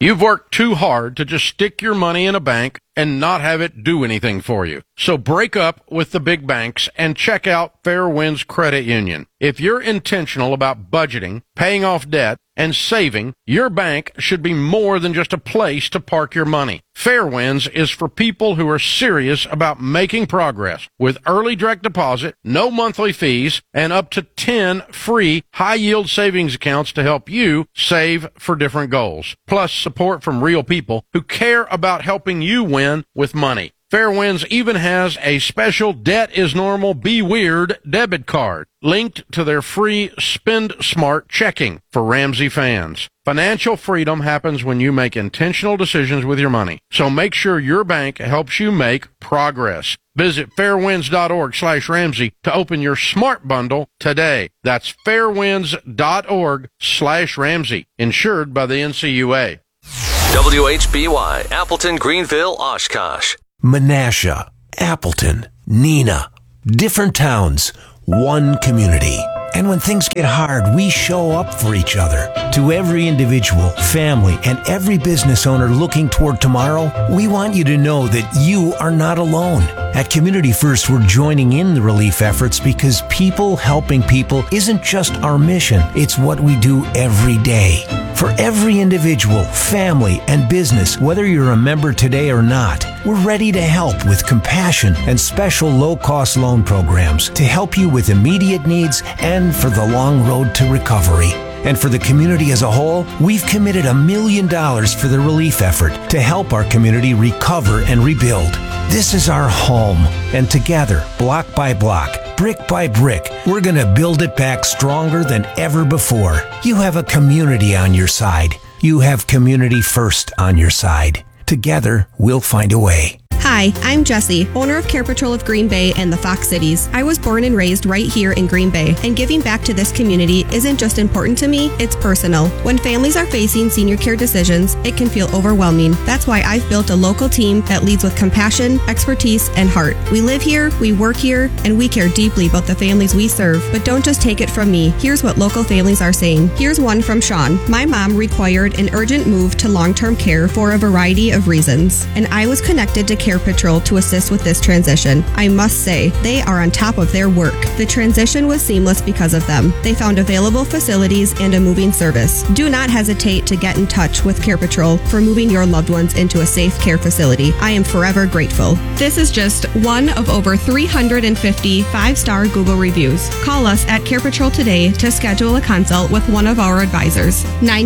You've worked too hard to just stick your money in a bank and not have it do anything for you. So break up with the big banks and check out Fairwinds Credit Union. If you're intentional about budgeting, paying off debt, and saving, your bank should be more than just a place to park your money. Fairwinds is for people who are serious about making progress with early direct deposit, no monthly fees, and up to 10 free high-yield savings accounts to help you save for different goals. Plus support from real people who care about helping you win with money. Fairwinds even has a special Debt is Normal, Be Weird debit card linked to their free Spend Smart checking for Ramsey fans. Financial freedom happens when you make intentional decisions with your money. So make sure your bank helps you make progress. Visit fairwinds.org/Ramsey to open your Smart Bundle today. That's fairwinds.org/Ramsey. Insured by the NCUA. WHBY, Appleton, Greenville, Oshkosh. Menasha, Appleton, Neenah. Different towns, one community. And when things get hard, we show up for each other. To every individual, family, and every business owner looking toward tomorrow, we want you to know that you are not alone. At Community First, we're joining in the relief efforts because people helping people isn't just our mission, it's what we do every day. For every individual, family, and business, whether you're a member today or not, we're ready to help with compassion and special low-cost loan programs to help you with immediate needs and for the long road to recovery. And for the community as a whole, we've committed $1 million for the relief effort to help our community recover and rebuild. This is our home, and together, block by block, brick by brick, we're going to build it back stronger than ever before. You have a community on your side. You have Community First on your side. Together, we'll find a way. Hi, I'm Jessie, owner of Care Patrol of Green Bay and the Fox Cities. I was born and raised right here in Green Bay, and giving back to this community isn't just important to me, it's personal. When families are facing senior care decisions, it can feel overwhelming. That's why I've built a local team that leads with compassion, expertise, and heart. We live here, we work here, and we care deeply about the families we serve. But don't just take it from me. Here's what local families are saying. Here's one from Sean. My mom required an urgent move to long-term care for a variety of reasons, and I was connected to Care Patrol to assist with this transition. I must say, they are on top of their work. The transition was seamless because of them. They found available facilities and a moving service. Do not hesitate to get in touch with Care Patrol for moving your loved ones into a safe care facility. I am forever grateful. This is just one of over 350 five-star Google reviews. Call us at Care Patrol today to schedule a consult with one of our advisors.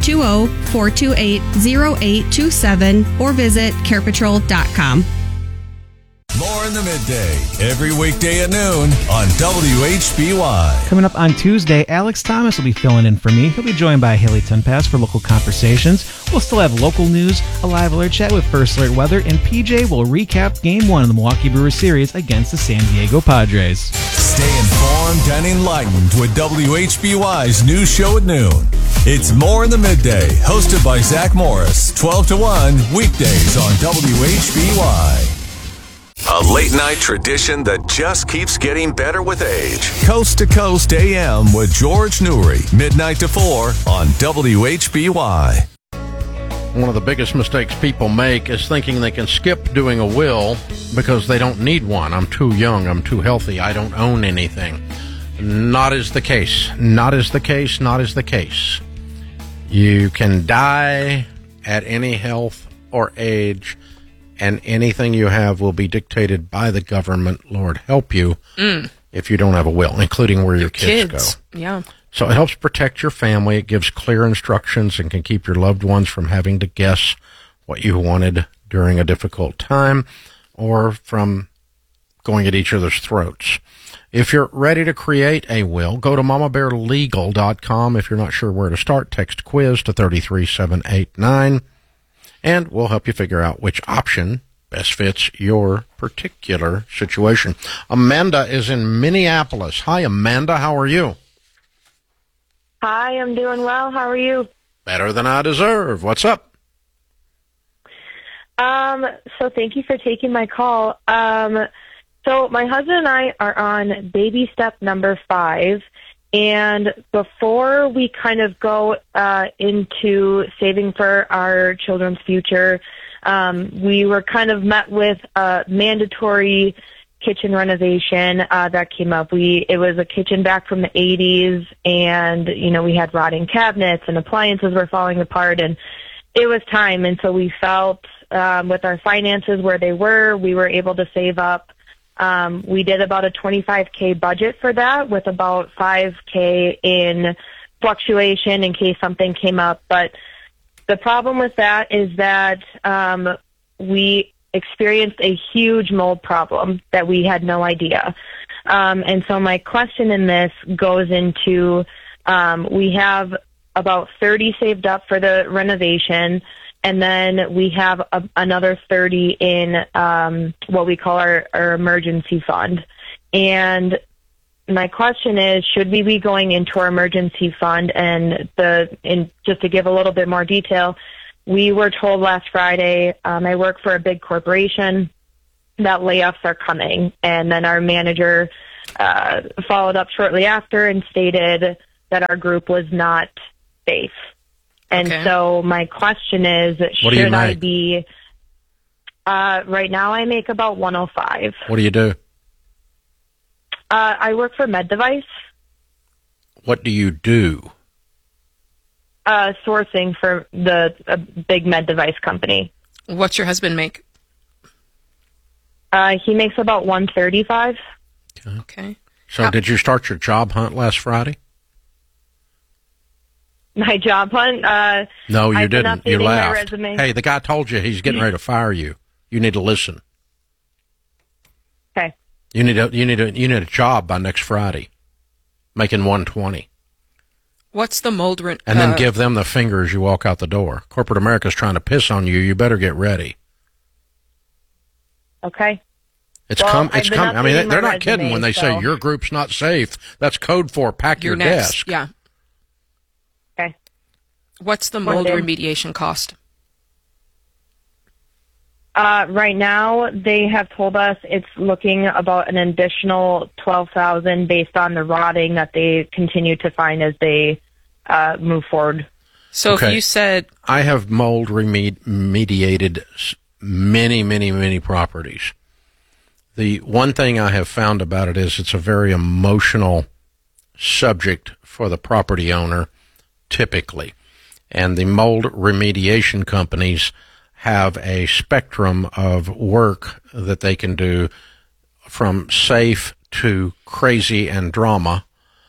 920-428-0827 or visit carepatrol.com. More in the midday, every weekday at noon on WHBY. Coming up on Tuesday, Alex Thomas will be filling in for me. He'll be joined by Haley Tunpass for local conversations. We'll still have local news, a live alert chat with First Alert Weather, and PJ will recap Game 1 of the Milwaukee Brewers series against the San Diego Padres. Stay informed and enlightened with WHBY's news show at noon. It's More in the Midday, hosted by Zach Morris, 12 to 1, weekdays on WHBY. A late-night tradition that just keeps getting better with age. Coast to Coast AM with George Newry, midnight to 4 on WHBY. One of the biggest mistakes people make is thinking they can skip doing a will because they don't need one. I'm too young, I'm too healthy, I don't own anything. Not is the case. Not is the case. Not is the case. You can die at any health or age, and anything you have will be dictated by the government. Lord help you if you don't have a will, including where your kids go. Yeah. So it helps protect your family. It gives clear instructions and can keep your loved ones from having to guess what you wanted during a difficult time or from going at each other's throats. If you're ready to create a will, go to mamabearlegal.com. If you're not sure where to start, text quiz to 33789. And we'll help you figure out which option best fits your particular situation. Amanda is in Minneapolis. Hi, Amanda. How are you? Hi, I'm doing well. How are you? Better than I deserve. What's up? So thank you for taking my call. So my husband and I are on baby step number 5, And before we kind of go into saving for our children's future, we were kind of met with a mandatory kitchen renovation that came up. It was a kitchen back from the 80s, and, you know, we had rotting cabinets and appliances were falling apart, and it was time. And so we felt with our finances where they were, we were able to save up. We did about a $25K budget for that, with about $5K in fluctuation in case something came up. But the problem with that is that we experienced a huge mold problem that we had no idea. And so my question in this goes into, we have about 30 saved up for the renovation, and then we have another 30 in what we call our emergency fund. And my question is, should we be going into our emergency fund? And just to give a little bit more detail, we were told last Friday, I work for a big corporation, that layoffs are coming. And then our manager followed up shortly after and stated that our group was not safe. And so my question is, should I be, right now I make about 105. What do you do? I work for Med Device. What do you do? Sourcing for a big med device company. What's your husband make? He makes about 135. Okay. So did you start your job hunt last Friday? My job hunt? No, you didn't. You laughed. My resume. Hey, the guy told you he's getting ready to fire you. You need to listen. Okay. You need a job by next Friday, making 120. What's the mold? And then give them the finger as you walk out the door. Corporate America's trying to piss on you. You better get ready. Okay. It's coming. I mean, they're not kidding when they say your group's not safe. That's code for pack your desk. Yeah. Okay. What's the mold remediation cost? Right now, they have told us it's looking about an additional $12,000 based on the rotting that they continue to find as they move forward. So if you said... I have mold remediated many properties. The one thing I have found about it is it's a very emotional subject for the property owner, typically. And the mold remediation companies have a spectrum of work that they can do, from safe to crazy and drama.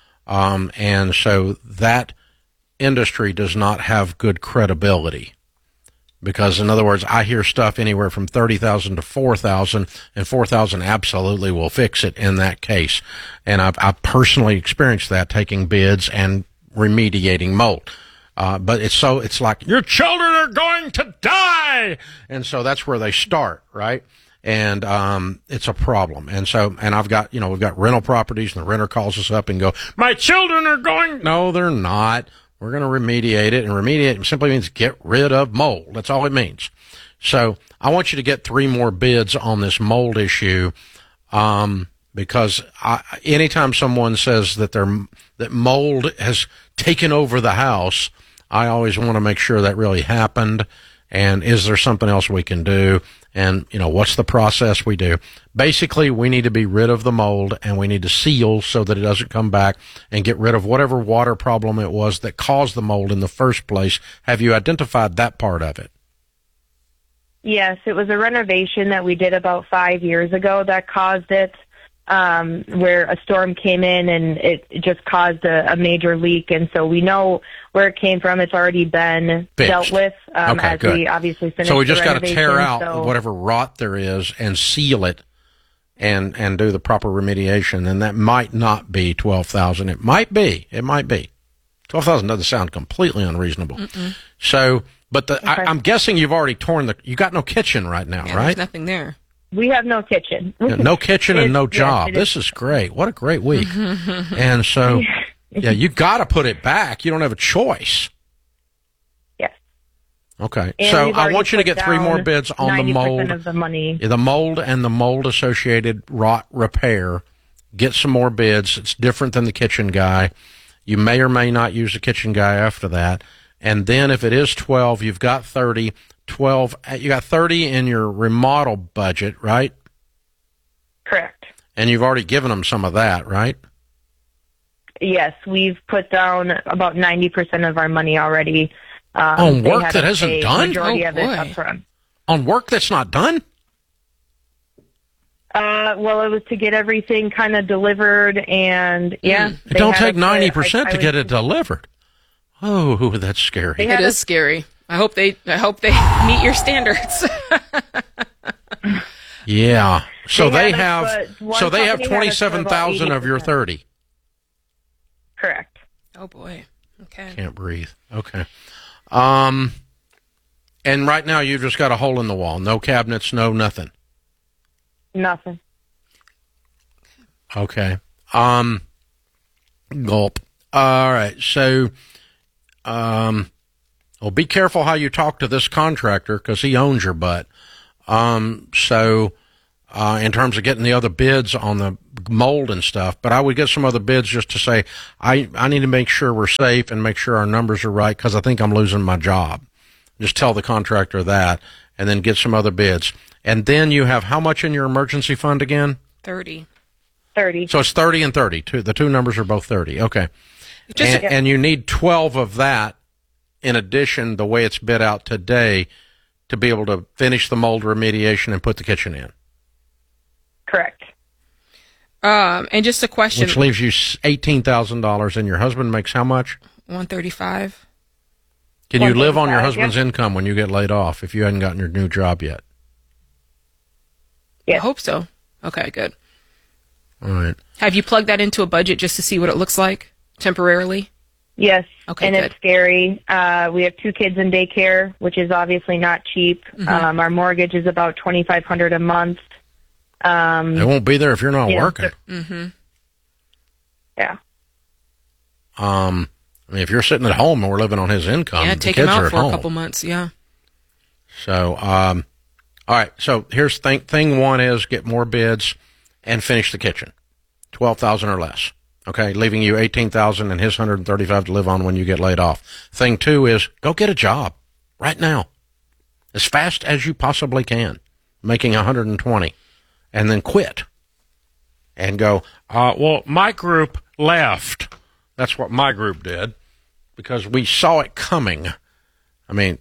And so that industry does not have good credibility. Because, in other words, I hear stuff anywhere from $30,000 to $4,000, and $4,000 absolutely will fix it in that case. And I've personally experienced that, taking bids and remediating mold. But it's like, your children are going to die! And so that's where they start, right? And it's a problem. And I've got, we've got rental properties, and the renter calls us up and go, my children are going... No, they're not. We're going to remediate it, and remediate simply means get rid of mold. That's all it means. So I want you to get 3 more bids on this mold issue, because anytime someone says that that mold has taken over the house, I always want to make sure that really happened, and is there something else we can do, and what's the process we do. Basically, we need to be rid of the mold, and we need to seal so that it doesn't come back, and get rid of whatever water problem it was that caused the mold in the first place. Have you identified that part of it? Yes, it was a renovation that we did about 5 years ago that caused it, where a storm came in and it just caused a major leak. And so we know where it came from. It's already been dealt with as good. We obviously finished. So we just got to tear out so whatever rot there is and seal it and do the proper remediation. And that might not be $12,000. It might be. $12,000 doesn't sound completely unreasonable. Mm-mm. So, but I'm guessing you've already you got no kitchen right now, right? There's nothing there. We have no kitchen. No kitchen and no job. This is great. What a great week. And so, you got to put it back. You don't have a choice. Yes. Okay. And so I want you to get 3 more bids on the mold. 90% of the money. The mold and the mold associated rot repair. get some more bids. It's different than the kitchen guy. You may or may not use the kitchen guy after that. And then if it is 12, you've got 30. 12, you got 30 in your remodel budget, right? Correct. And you've already given them some of that, right? Yes, we've put down about 90% of our money already. On work that isn't done? Majority of it up front. On work that's not done? Well, it was to get everything kind of delivered, and yeah. It don't take 90% to get it delivered. Oh, that's scary. It is scary. I hope they meet your standards. Yeah. So they have 27,000 of your 30. Correct. Oh boy. Okay. Can't breathe. Okay. And right now you've just got a hole in the wall. No cabinets, no nothing. Nothing. Okay. Gulp. All right. So, well, be careful how you talk to this contractor because he owns your butt. So, in terms of getting the other bids on the mold and stuff, but I would get some other bids just to say, I need to make sure we're safe and make sure our numbers are right because I think I'm losing my job. Just tell the contractor that and then get some other bids. And then you have how much in your emergency fund again? 30. So it's 30 and 30. The two numbers are both 30. Okay. And you need 12 of that in addition, the way it's bid out today, to be able to finish the mold remediation and put the kitchen in. Correct. And just a question. Which leaves you $18,000, and your husband makes how much? $135,000. Can you live on your husband's income when you get laid off if you hadn't gotten your new job yet? Yeah. I hope so. Okay, good. All right. Have you plugged that into a budget just to see what it looks like temporarily? Yes. Okay, and good. It's scary. We have 2 kids in daycare, which is obviously not cheap. Mm-hmm. Our mortgage is about $2,500 a month. They won't be there if you're not working. Mm-hmm. Yeah. I mean, if you're sitting at home and we're living on his income, the take kids him out are at for home. a couple months, yeah. So, all right. So here's thing one is get more bids and finish the kitchen, $12,000 or less. Okay, leaving you $18,000 and his $135,000 to live on when you get laid off. Thing two is go get a job right now, as fast as you possibly can, making $120,000, and then quit and go. Well, my group left. That's what my group did because we saw it coming. I mean,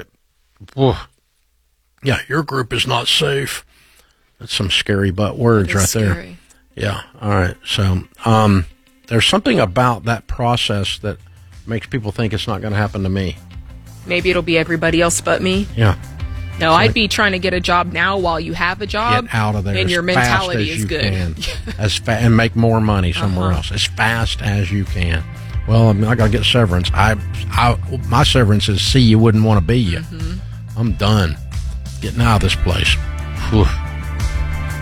yeah, your group is not safe. That's some scary butt words right there. Yeah. All right. So, there's something about that process that makes people think it's not going to happen to me. Maybe it'll be everybody else but me. Yeah. No, I'd be trying to get a job now while you have a job. Get out of there. And your mentality is good. And make more money somewhere else as fast as you can. Well, I got to get severance. My severance is see you wouldn't want to be you. Mm-hmm. I'm done getting out of this place. Whew.